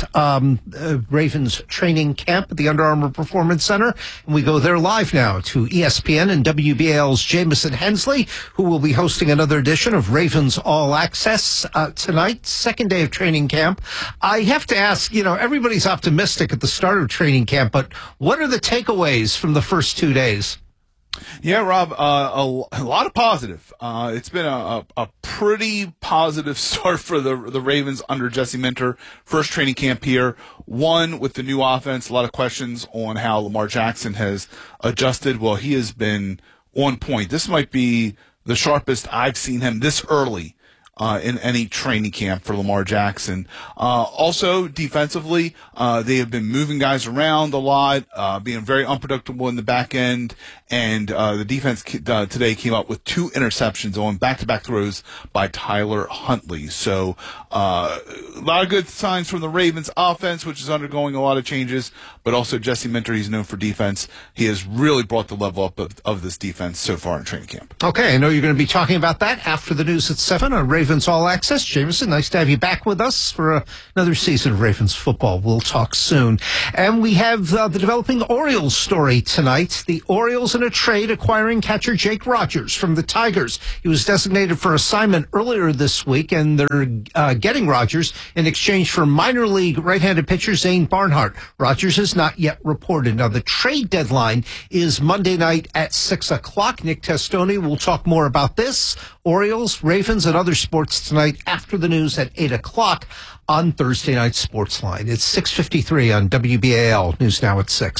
Ravens training camp at the Under Armour Performance Center. And we go there live now to ESPN and WBAL's Jamison Hensley, who will be hosting another edition of Ravens All Access tonight, second day of training camp. I have to ask, everybody's optimistic at the start of training camp, but what are the takeaways from the first 2 days? Yeah, Rob, a lot of positive. It's been a pretty positive start for the Ravens under Jesse Minter. First training camp here. One, with the new offense, a lot of questions on how Lamar Jackson has adjusted. Well, he has been on point. This might be the sharpest I've seen him this early in any training camp for Lamar Jackson. Also, defensively, they have been moving guys around a lot, being very unpredictable in the back end, and the defense today came up with 2 interceptions on back-to-back throws by Tyler Huntley. So a lot of good signs from the Ravens offense, which is undergoing a lot of changes, but also Jesse Minter, he's known for defense. He has really brought the level up of this defense so far in training camp. Okay, I know you're going to be talking about that after the news at 7 on Ravens All Access. Jamison, nice to have you back with us for another season of Ravens football. We'll talk soon. And we have the developing Orioles story tonight. The Orioles in a trade acquiring catcher Jake Rogers from the Tigers. He was designated for assignment earlier this week, and they're getting Rogers in exchange for minor league right-handed pitcher Zane Barnhart. Rogers has not yet reported. Now, the trade deadline is Monday night at 6 o'clock. Nick Testoni will talk more about this, Orioles, Ravens, and other sports tonight after the news at 8 o'clock on Thursday Night Sportsline. It's 6:53 on WBAL. News now at 6.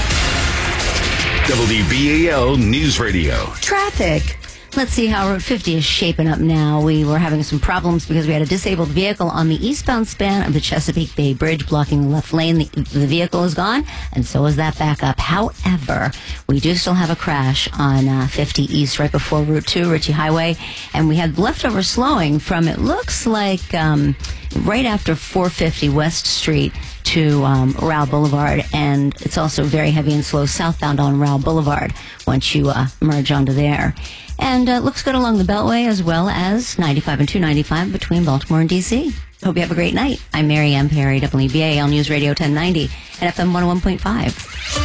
WBAL News Radio. Traffic. Let's see how Route 50 is shaping up now. We were having some problems because we had a disabled vehicle on the eastbound span of the Chesapeake Bay Bridge blocking the left lane. The vehicle is gone, and so is that backup. However, we do still have a crash on 50 East right before Route 2, Ritchie Highway, and we had leftover slowing from, it looks like, right after 450 West Street to Rowell Boulevard, and it's also very heavy and slow southbound on Rowell Boulevard once you merge onto there. And it looks good along the Beltway as well as 95 and 295 between Baltimore and D.C. Hope you have a great night. I'm Mary M. Perry, WBAL News Radio 1090 and FM 101.5.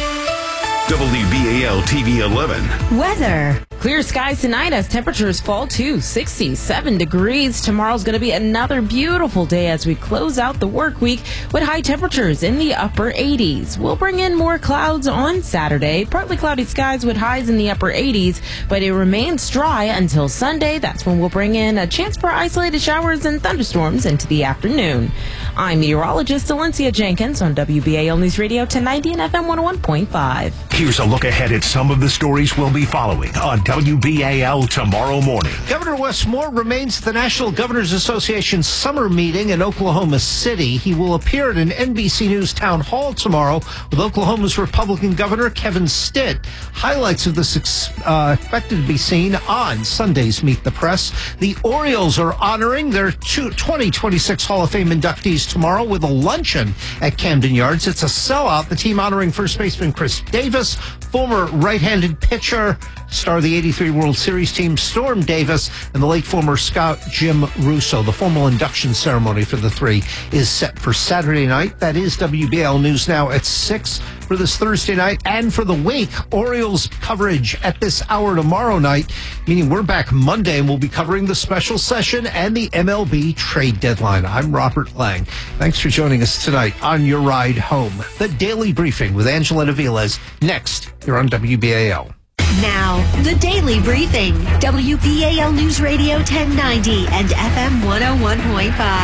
WBAL TV 11. Weather. Clear skies tonight as temperatures fall to 67 degrees. Tomorrow's going to be another beautiful day as we close out the work week with high temperatures in the upper 80s. We'll bring in more clouds on Saturday. Partly cloudy skies with highs in the upper 80s, but it remains dry until Sunday. That's when we'll bring in a chance for isolated showers and thunderstorms into the afternoon. I'm meteorologist Valencia Jenkins on WBAL News Radio 1090 and FM 101.5. Here's a look ahead at some of the stories we'll be following on WBAL tomorrow morning. Governor Wes Moore remains at the National Governors Association summer meeting in Oklahoma City. He will appear at an NBC News town hall tomorrow with Oklahoma's Republican Governor Kevin Stitt. Highlights of this expected to be seen on Sunday's Meet the Press. The Orioles are honoring their 2026 Hall of Fame inductees tomorrow with a luncheon at Camden Yards. It's a sellout. The team honoring first baseman Chris Davis, former right-handed pitcher, star of the 83 World Series team Storm Davis, and the late former scout Jim Russo. The formal induction ceremony for the three is set for Saturday night. That is WBAL News Now at 6 for this Thursday night and for the week. Orioles coverage at this hour tomorrow night, meaning we're back Monday and we'll be covering the special session and the MLB trade deadline. I'm Robert Lang. Thanks for joining us tonight on your ride home. The Daily Briefing with Angela Aviles next here on WBAL. Now, the Daily Briefing. WBAL News Radio 1090 and FM 101.5.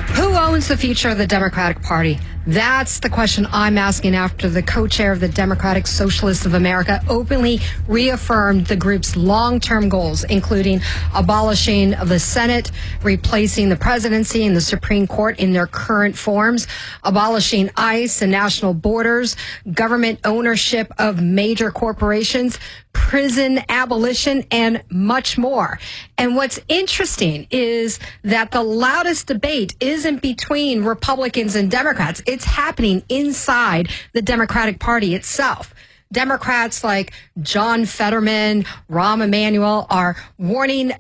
Who owns the future of the Democratic Party? That's the question I'm asking after the co-chair of the Democratic Socialists of America openly reaffirmed the group's long-term goals, including abolishing the Senate, replacing the presidency and the Supreme Court in their current forms, abolishing ICE and national borders, government ownership of major corporations, prison abolition, and much more. And what's interesting is that the loudest debate isn't between Republicans and Democrats. It's happening inside the Democratic Party itself. Democrats like John Fetterman, Rahm Emanuel are warning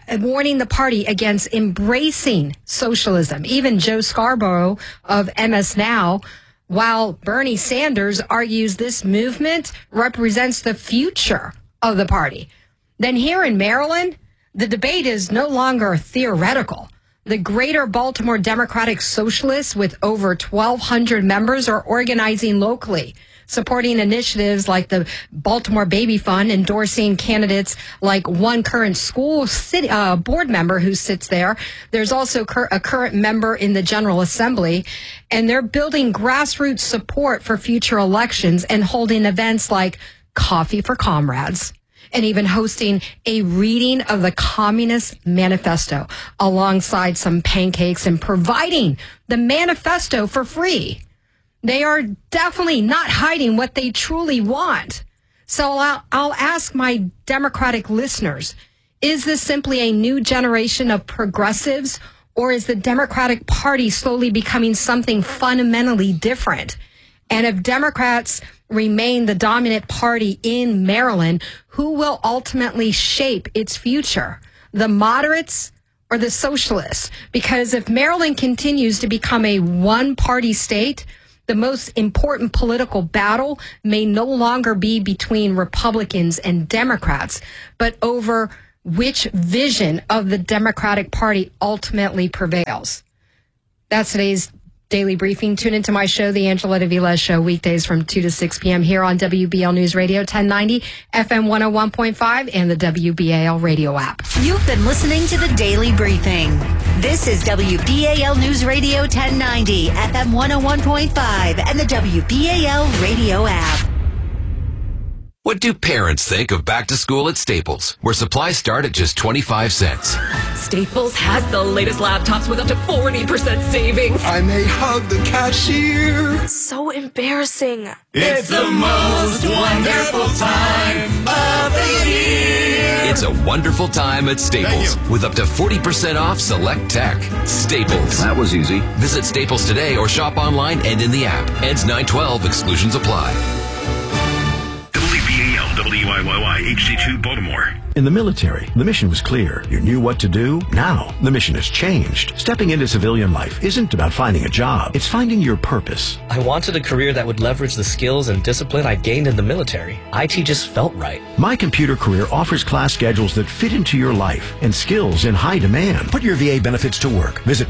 the party against embracing socialism. Even Joe Scarborough of MS Now, while Bernie Sanders argues this movement represents the future of the party. Then here in Maryland, the debate is no longer theoretical. The Greater Baltimore Democratic Socialists, with over 1,200 members, are organizing locally, supporting initiatives like the Baltimore Baby Fund, endorsing candidates like one current school board member who sits there. There's also a current member in the General Assembly, and they're building grassroots support for future elections and holding events like Coffee for Comrades, and even hosting a reading of the Communist Manifesto alongside some pancakes and providing the manifesto for free. They are definitely not hiding what they truly want. So I'll ask my Democratic listeners, is this simply a new generation of progressives, or is the Democratic Party slowly becoming something fundamentally different? And if Democrats remain the dominant party in Maryland, who will ultimately shape its future? The moderates or the socialists? Because if Maryland continues to become a one-party state, the most important political battle may no longer be between Republicans and Democrats, but over which vision of the Democratic Party ultimately prevails. That's today's Daily Briefing. Tune into my show, The Angela Davila Show, weekdays from 2 to 6 p.m. here on WBL News Radio 1090, FM 101.5, and the WBAL radio app. You've been listening to the Daily Briefing. This is WBAL News Radio 1090, FM 101.5, and the WBAL radio app. What do parents think of back to school at Staples, where supplies start at just 25 cents? Staples has the latest laptops with up to 40% savings. I may hug the cashier. So embarrassing. It's the most wonderful time of the year. It's a wonderful time at Staples with up to 40% off select tech. Staples. That was easy. Visit Staples today or shop online and in the app. Ends 9/12. Exclusions apply. WIYY HD2 Baltimore. In the military, the mission was clear. You knew what to do. Now, the mission has changed. Stepping into civilian life isn't about finding a job. It's finding your purpose. I wanted a career that would leverage the skills and discipline I gained in the military. IT just felt right. My Computer Career offers class schedules that fit into your life and skills in high demand. Put your VA benefits to work. Visit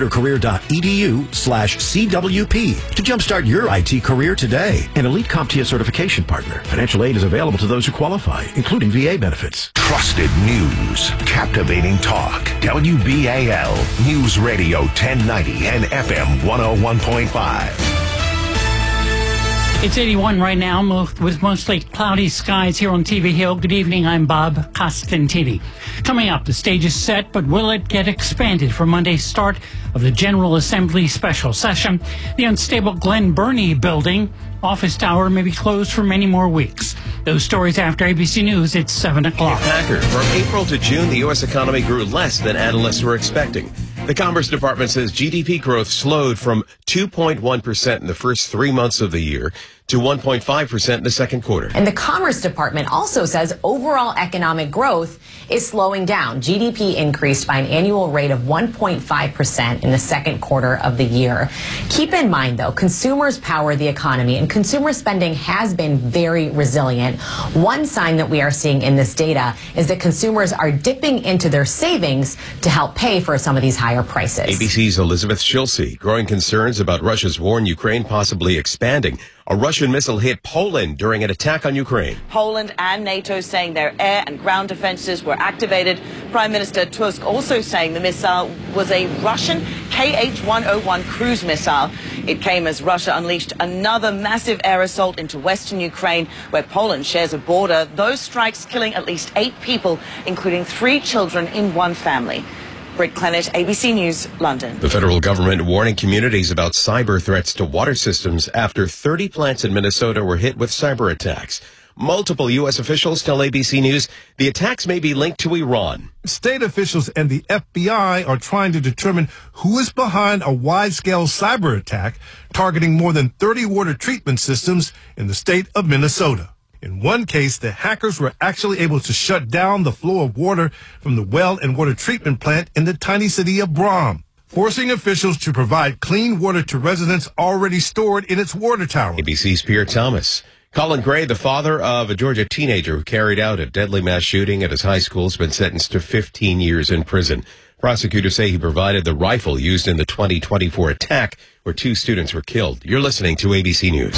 mycomputercareer.edu/CWP to jumpstart your IT career today. An elite CompTIA certification partner. Financial aid is available to those who qualify, including VA benefits. Trusted news, captivating talk. WBAL News Radio 1090 and FM 101.5. It's 81 right now with mostly cloudy skies here on TV Hill. Good evening, I'm Bob Costantini. Coming up, the stage is set, but will it get expanded for Monday's start of the General Assembly special session? The unstable Glen Burnie building office tower may be closed for many more weeks. Those stories after ABC News at 7 o'clock. Packard, from April to June, the U.S. economy grew less than analysts were expecting. The Commerce Department says GDP growth slowed from 2.1% in the first 3 months of the year to 1.5% in the second quarter. And the Commerce Department also says overall economic growth is slowing down. GDP increased by an annual rate of 1.5% in the second quarter of the year. Keep in mind, though, consumers power the economy, and consumer spending has been very resilient. One sign that we are seeing in this data is that consumers are dipping into their savings to help pay for some of these higher prices. ABC's Elizabeth Schulze. Growing concerns about Russia's war in Ukraine possibly expanding A Russian missile hit Poland during an attack on Ukraine. Poland and NATO saying their air and ground defenses were activated. Prime Minister Tusk also saying the missile was a Russian Kh-101 cruise missile. It came as Russia unleashed another massive air assault into western Ukraine, where Poland shares a border. Those strikes killing at least 8 people, including 3 children in one family. Britt Clennett, ABC News, London. The federal government warning communities about cyber threats to water systems after 30 plants in Minnesota were hit with cyber attacks. Multiple U.S. officials tell ABC News the attacks may be linked to Iran. State officials and the FBI are trying to determine who is behind a wide-scale cyber attack targeting more than 30 water treatment systems in the state of Minnesota. In one case, the hackers were actually able to shut down the flow of water from the well and water treatment plant in the tiny city of Brom, forcing officials to provide clean water to residents already stored in its water tower. ABC's Pierre Thomas. Colin Gray, the father of a Georgia teenager who carried out a deadly mass shooting at his high school, has been sentenced to 15 years in prison. Prosecutors say he provided the rifle used in the 2024 attack where 2 students were killed. You're listening to ABC News.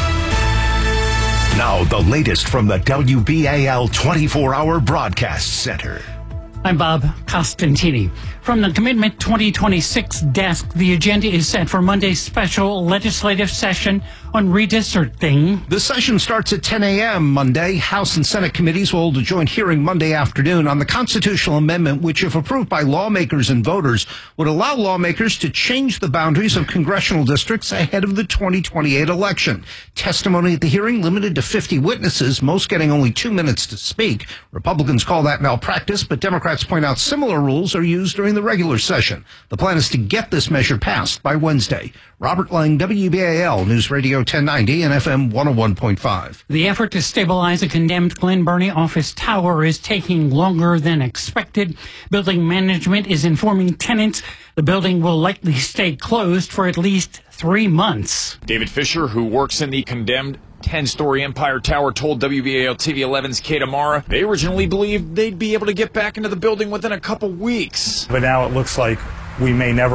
Now, the latest from the WBAL 24-hour broadcast center. I'm Bob Costantini. From the Commitment 2026 desk, the agenda is set for Monday's special legislative session on redistricting. The session starts at 10 a.m. Monday. House and Senate committees will hold a joint hearing Monday afternoon on the constitutional amendment, which, if approved by lawmakers and voters, would allow lawmakers to change the boundaries of congressional districts ahead of the 2028 election. Testimony at the hearing limited to 50 witnesses, most getting only 2 minutes to speak. Republicans call that malpractice, but Democrats point out similar rules are used during the regular session. The plan is to get this measure passed by Wednesday. Robert Lang, WBAL News Radio 1090 and FM 101.5. The effort to stabilize a condemned Glen Burnie office tower is taking longer than expected. Building management is informing tenants the building will likely stay closed for at least 3 months. David Fisher, who works in the condemned 10-story Empire Tower, told WBAL TV 11's Kate Amara they originally believed they'd be able to get back into the building within a couple weeks. But now it looks like we may never